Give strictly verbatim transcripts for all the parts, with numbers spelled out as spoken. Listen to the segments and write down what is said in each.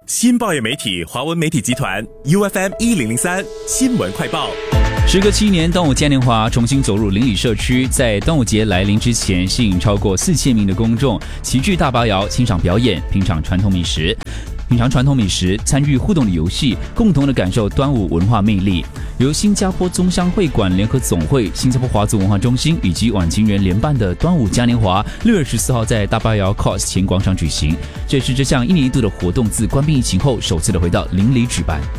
新报业媒体华文媒体集团 U F M 一零零三新闻快报。 时隔七年，端午嘉年华重新走入邻里社区，在端午节来临之前，吸引超过四千名的公众齐聚大巴窑欣赏表演，品尝传统美食。品尝传统美食，参与互动的游戏，共同的感受端午文化魅力。由新加坡宗乡会馆联合总会、新加坡华族文化中心以及晚晴园联办的端午嘉年华，六月十四号在大巴窑 C O S 前广场举行。这是这项一年一度的活动自关闭疫情后首次的回到邻里举办。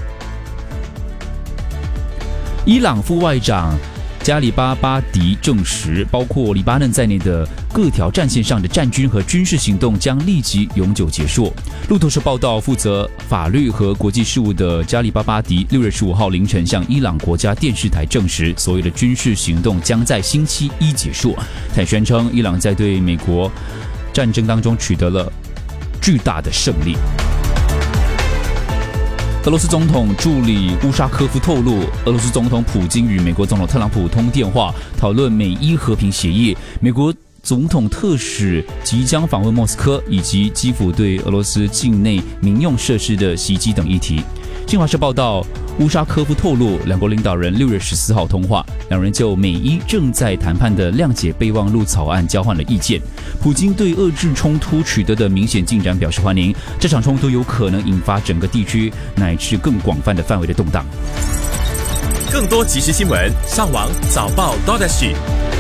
伊朗副外长加里巴巴迪证实，包括黎巴嫩在内的各条战线上的战军和军事行动将立即永久结束。路透社报道，负责法律和国际事务的加里巴巴迪六月十五号凌晨向伊朗国家电视台证实，所有的军事行动将在星期一结束。他宣称，伊朗在对美国战争当中取得了巨大的胜利。俄罗斯总统助理乌沙科夫透露，俄罗斯总统普京与美国总统特朗普通电话，讨论美伊和平协议，美国总统特使即将访问莫斯科，以及基辅对俄罗斯境内民用设施的袭击等议题。新华社报道，乌沙科夫透露，两国领导人六月十四号通话，两人就美伊正在谈判的谅解备忘录草案交换了意见。普京对遏制冲突取得的明显进展表示欢迎，这场冲突有可能引发整个地区乃至更广泛的范围的动荡。 更多即时新闻，上网早报 .dot S G。